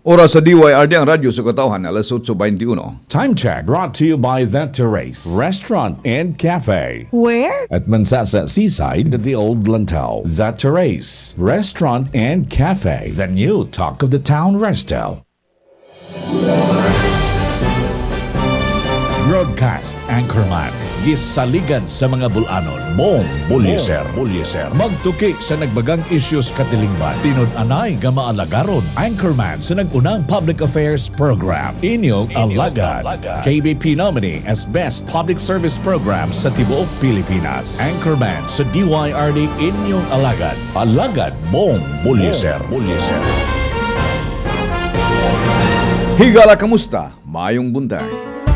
Oras sa DYRD ang radyo sa Katauhan, alas 8:21. Time check brought to you by The Terrace Restaurant and Cafe. Where? At Mansasa Seaside at the Old Lantau. The Terrace Restaurant and Cafe. The new talk of the town resto. Broadcast Anchorman. Gisaligan sa mga bulanon. Mong Bulyeser. Magtuki sa nagbagang issues katilingban. Tinud-anay nga maalagaron. Anchorman sa nagunang public affairs program. Inyong Alagad. KBP nominee as Best Public Service Program sa Tibuok Pilipinas. Anchorman sa DYRD Inyong Alagad. Alagad Mong Bulyeser. Higala, kamusta? Mayong buntag.